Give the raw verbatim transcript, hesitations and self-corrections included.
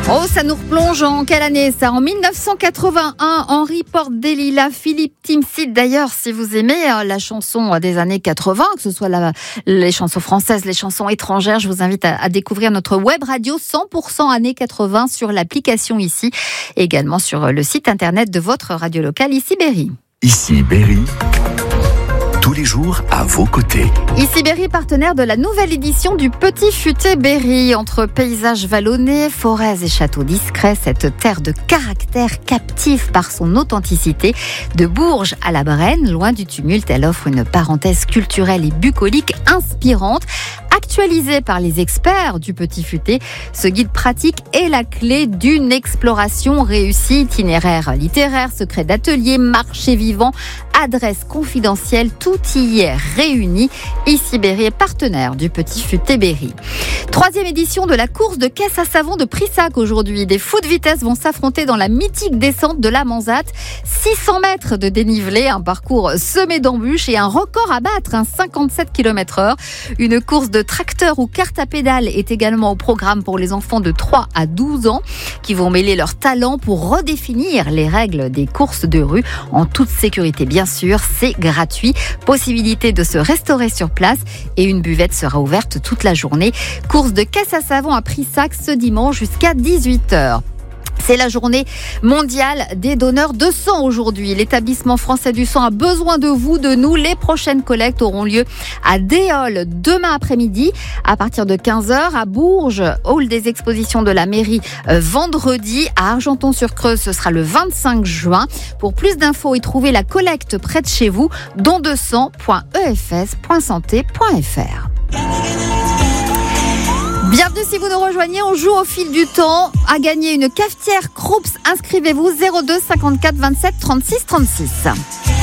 Oh, ça nous replonge en quelle année ça? En mille neuf cent quatre-vingt-un, Henri Porte-des-Lilas, Philippe Timsit. D'ailleurs, si vous aimez la chanson des années quatre-vingts, que ce soit la, les chansons françaises, les chansons étrangères, je vous invite à, à découvrir notre web radio cent pour cent années quatre-vingts sur l'application ici, et également sur le site internet de votre radio locale, ici Berry. Ici Berry. Tous les jours à vos côtés. Ici Berry, partenaire de la nouvelle édition du Petit Futé Berry. Entre paysages vallonnés, forêts et châteaux discrets, cette terre de caractère captive par son authenticité. De Bourges à la Brenne, loin du tumulte, elle offre une parenthèse culturelle et bucolique inspirante. Actualisé par les experts du Petit Futé, ce guide pratique est la clé d'une exploration réussie. Itinéraire littéraire, secret d'atelier, marché vivant, adresse confidentielle, tout y est réuni. Ici Berry est partenaire du Petit Futé Berry. Troisième édition de la course de caisse à savon de Prissac aujourd'hui. Des fous de vitesse vont s'affronter dans la mythique descente de la Manzate. six cents mètres de dénivelé, un parcours semé d'embûches et un record à battre, un cinquante-sept kilomètres heure. Une course de tracteur ou carte à pédale est également au programme pour les enfants de trois à douze ans qui vont mêler leurs talents pour redéfinir les règles des courses de rue en toute sécurité. Bien sûr, c'est gratuit. Possibilité de se restaurer sur place et une buvette sera ouverte toute la journée. Course de caisse à savon à Prissac ce dimanche jusqu'à dix-huit heures. C'est la journée mondiale des donneurs de sang aujourd'hui. L'établissement français du sang a besoin de vous, de nous. Les prochaines collectes auront lieu à Déol demain après-midi à partir de quinze heures, à Bourges, hall des expositions de la mairie euh, vendredi, à Argenton-sur-Creuse, ce sera le vingt-cinq juin. Pour plus d'infos et trouver la collecte près de chez vous, don de sang point e f s point santé point f r. Bienvenue si vous nous rejoignez, on joue au fil du temps à gagner une cafetière Krups. Inscrivez-vous zéro deux cinquante-quatre vingt-sept trente-six trente-six.